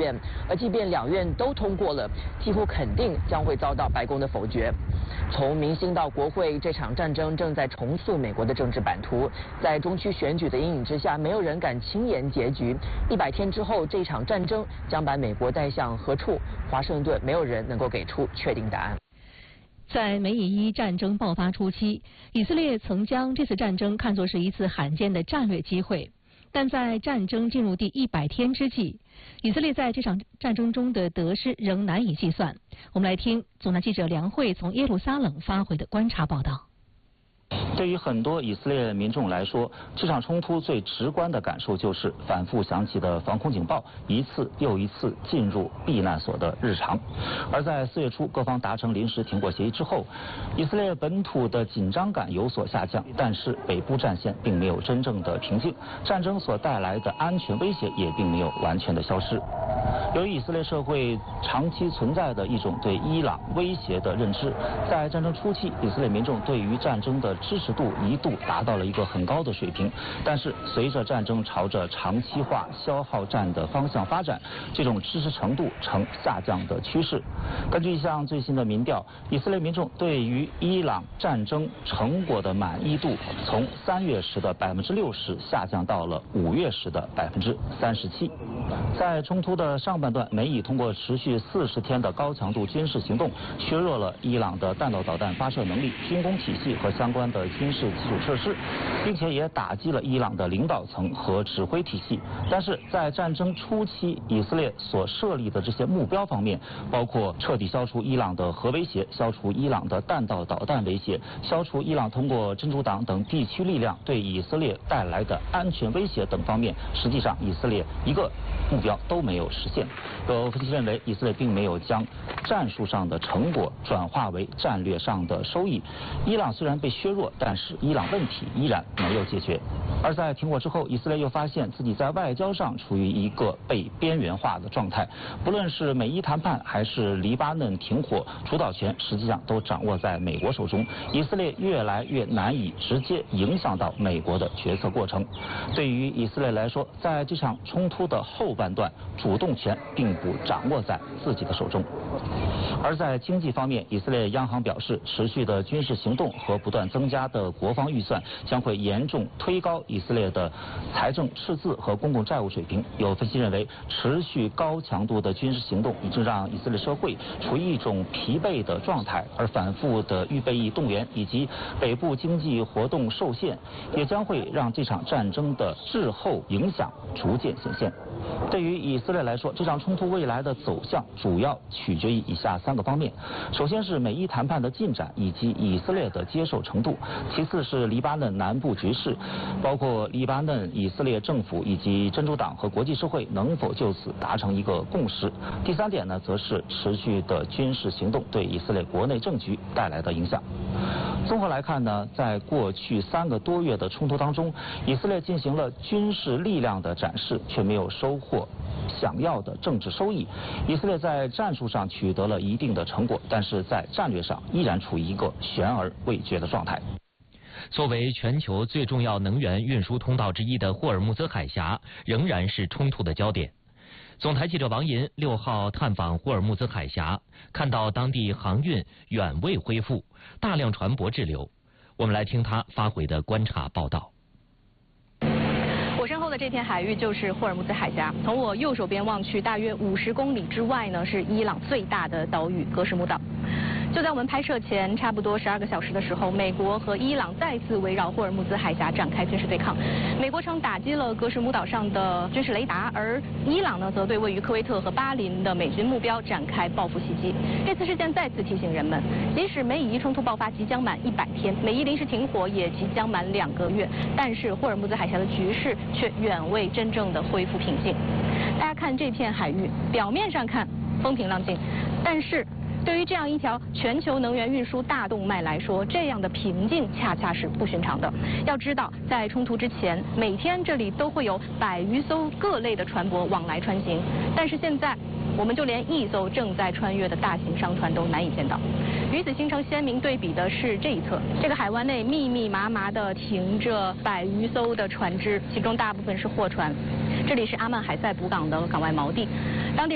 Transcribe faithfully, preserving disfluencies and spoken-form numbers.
见，而即便两院都通过了，几乎肯定将会遭到白宫的否决。从明星到国会，这场战争正在重塑美国的政治版图。在中区选举的阴影之下，没有人敢轻言结局。一百天之后，这场战争将把美国带向何处？华盛顿没有人能够给出确定答案。 在美以伊战争爆发初期，以色列曾将这次战争看作是一次罕见的战略机会。但在战争进入第一百天之际，以色列在这场战争中的得失仍难以计算。我们来听总台记者梁慧从耶路撒冷发回的观察报道。 对于很多以色列民众来说，这场冲突最直观的感受就是反复响起的防空警报一次又一次进入避难所的日常。而在四月初各方达成临时停火协议之后，以色列本土的紧张感有所下降，但是北部战线并没有真正的平静，战争所带来的安全威胁也并没有完全的消失。由于以色列社会长期存在的一种对伊朗威胁的认知，在战争初期，以色列民众对于战争的支持度一度达到了一个很高的水平，但是随着战争朝着长期化消耗战的方向发展，这种支持程度呈下降的趋势。根据一项最新的民调，以色列民众对于伊朗战争成果的满意度从三月时的百分之六十下降到了五月时的百分之三十七。在冲突的上半段，美以通过持续四十天的高强度军事行动，削弱了伊朗的弹道导弹发射能力、军工体系和相关的军事基础设施，并且也打击了伊朗的领导层和指挥体系。但是在战争初期，以色列所设立的这些目标方面，包括彻底消除伊朗的核威胁、消除伊朗的弹道导弹威胁、消除伊朗通过真主党等地区力量对以色列带来的安全威胁等方面，实际上以色列一个目标都没有实现。有分析认为，以色列并没有将战术上的成果转化为战略上的收益。伊朗虽然被削弱，但是伊朗问题依然没有解决。而在停火之后，以色列又发现自己在外交上处于一个被边缘化的状态。不论是美伊谈判还是黎巴嫩停火，主导权实际上都掌握在美国手中。以色列越来越难以直接影响到美国的决策过程。对于以色列来说，在这场冲突的后半段，主动权并不掌握在自己的手中。而在经济方面，以色列央行表示，持续的军事行动和不断增加的国防预算将会严重推高以色列的财政赤字和公共债务水平。有分析认为，持续高强度的军事行动已经让以色列社会处于一种疲惫的状态，而反复的预备役动员以及北部经济活动受限，也将会让这场战争的滞后影响逐渐显现。对于以色列来说，这场冲突未来的走向主要取决于以下三个方面：首先是美伊谈判的进展以及以色列的接受程度；其次是黎巴嫩南部局势，包括黎巴嫩以色列政府以及真主党和国际社会能否就此达成一个共识；第三点呢，则是持续的军事行动对以色列国内政局带来的影响。综合来看呢，在过去三个多月的冲突当中，以色列进行了军事力量的展示，却没有收获想要的政治收益。以色列在战术上取得了一定的成果，但是在战略上依然处于一个悬而未决的状态。 作为全球最重要能源运输通道之一的霍尔木兹海峡，仍然是冲突的焦点。总台记者王银六号探访霍尔木兹海峡，看到当地航运远未恢复，大量船舶滞留。我们来听他发回的观察报道。 我身后的这片海域就是霍尔木兹海峡，从我右手边望去，大约五十公里之外呢是伊朗最大的岛屿格什木岛。就在我们拍摄前差不多十二个小时的时候，美国和伊朗再次围绕霍尔木兹海峡展开军事对抗。美国称打击了格什木岛上的军事雷达，而伊朗呢则对位于科威特和巴林的美军目标展开报复袭击。这次事件再次提醒人们，即使美以伊冲突爆发即将满一百天，美伊临时停火也即将满两个月，但是霍尔木兹海峡的局势却远未真正的恢复平静。大家看这片海域，表面上看风平浪静，但是对于这样一条全球能源运输大动脉来说，这样的平静恰恰是不寻常的。要知道，在冲突之前，每天这里都会有百余艘各类的船舶往来穿行，但是现在我们就连一艘正在穿越的大型商船都难以见到。与此形成鲜明对比的是这一侧，这个海湾内密密麻麻地停着百余艘的船只，其中大部分是货船。这里是阿曼海塞卜港的港外锚地，当地